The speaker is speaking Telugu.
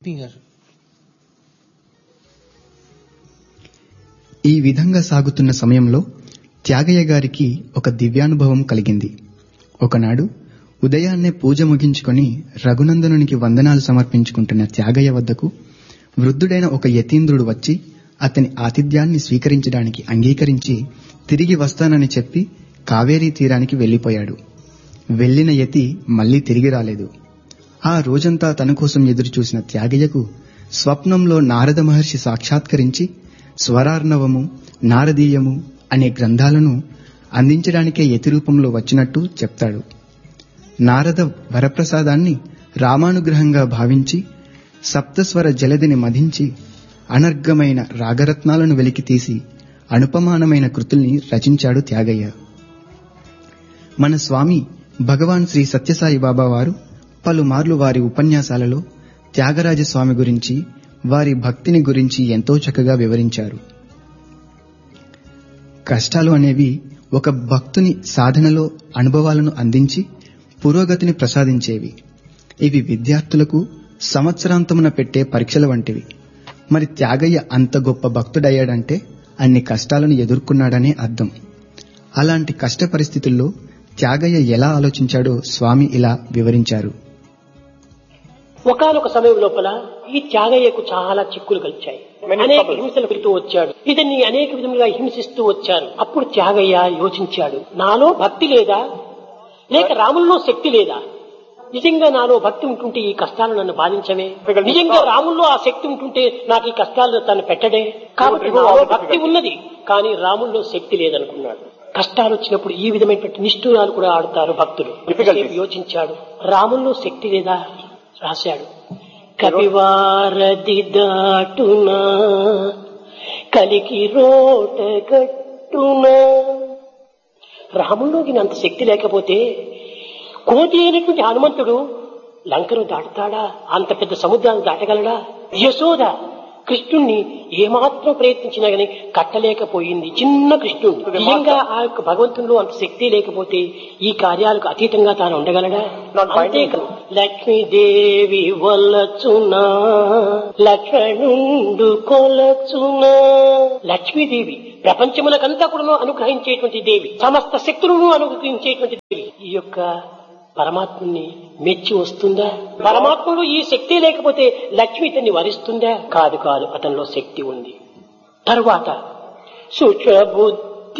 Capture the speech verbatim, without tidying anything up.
ఈ విధంగా సాగుతున్న సమయంలో త్యాగయ్య గారికి ఒక దివ్యానుభవం కలిగింది. ఒకనాడు ఉదయాన్నే పూజ ముగించుకొని రఘునందనునికి వందనాలు సమర్పించుకుంటున్న త్యాగయ్య వద్దకు వృద్ధుడైన ఒక యతీంద్రుడు వచ్చి అతని ఆతిథ్యాన్ని స్వీకరించడానికి అంగీకరించి తిరిగి వస్తానని చెప్పి కావేరీ తీరానికి వెళ్లిపోయాడు. వెళ్లిన యతి మళ్లీ తిరిగి రాలేదు. ఆ రోజంతా తన కోసం ఎదురుచూసిన త్యాగయ్యకు స్వప్నంలో నారద మహర్షి సాక్షాత్కరించి స్వరార్ణవము, నారదీయము అనే గ్రంథాలను అందించడానికే యతి రూపంలో వచ్చినట్టు చెప్తాడు. నారద వరప్రసాదాన్ని రామానుగ్రహంగా భావించి సప్తస్వర జలధిని మధించి అనర్ఘమైన రాగరత్నాలను వెలికితీసి అనుపమానమైన కృతుల్ని రచించాడు త్యాగయ్య. మన స్వామి భగవాన్ శ్రీ సత్యసాయి బాబా వారు పలుమార్లు వారి ఉపన్యాసాలలో త్యాగరాజస్వామి గురించి, వారి భక్తిని గురించి ఎంతో చక్కగా వివరించారు. కష్టాలు అనేవి ఒక భక్తుని సాధనలో అనుభవాలను అందించి పురోగతిని ప్రసాదించేవి. ఇవి విద్యార్థులకు సంవత్సరాంతమున పెట్టే పరీక్షల వంటివి. మరి త్యాగయ్య అంత గొప్ప భక్తుడయ్యాడంటే అన్ని కష్టాలను ఎదుర్కొన్నాడనే అర్థం. అలాంటి కష్ట పరిస్థితుల్లో త్యాగయ్య ఎలా ఆలోచించాడో స్వామి ఇలా వివరించారు. ఒకనొక సమయం లోపల ఈ త్యాగయ్యకు చాలా చిక్కులు కలిచాయి. అనేక హింసలు పెడుతూ వచ్చాడు. ఇతన్ని అనేక విధములుగా హింసిస్తూ వచ్చారు. అప్పుడు త్యాగయ్య యోచించాడు, నాలో భక్తి లేదా, లేక రాముల్లో శక్తి లేదా? నిజంగా నాలో భక్తి ఉంటుంటే ఈ కష్టాలు నన్ను బాధించవే? నిజంగా రాముల్లో ఆ శక్తి ఉంటుంటే నాకు ఈ కష్టాలు తను పెట్టడే? కాబట్టి నాలో భక్తి ఉన్నది, కానీ రాముల్లో శక్తి లేదనుకున్నాడు. కష్టాలు వచ్చినప్పుడు ఈ విధమైనటువంటి నిష్ఠూరాలు కూడా ఆడుతారు భక్తులు. యోచించాడు, రాముల్లో శక్తి లేదా? రాశాడు, కవివారది దాటునా కలికి రోట గట్టునా. రాముల్లోకి అంత శక్తి లేకపోతే కోటి అయినటువంటి హనుమంతుడు లంకను దాటుతాడా? అంత పెద్ద సముద్రాన్ని దాటగలడా? యశోద కృష్ణుణ్ణి ఏమాత్రం ప్రయత్నించినా గానీ కట్టలేకపోయింది. చిన్న కృష్ణుడు. నిజంగా ఆ యొక్క భగవంతునిలో అంత శక్తి లేకపోతే ఈ కార్యాలకు అతీతంగా తాను ఉండగలడా? అంతేకాదు, లక్ష్మీదేవి వల్లచునా లక్ష్మణుండు కొలచునా. లక్ష్మీదేవి ప్రపంచములకంతా కూడా అనుగ్రహించేటువంటి దేవి, సమస్త శక్తులను అనుగ్రహించేటువంటి దేవి. ఈ యొక్క పరమాత్ముని మెచ్చి వస్తుందా? పరమాత్ముడు ఈ శక్తి లేకపోతే లక్ష్మి ఇతన్ని వరిస్తుందా? కాదు కాదు, అతనిలో శక్తి ఉంది. తరువాత సుషబుద్ధి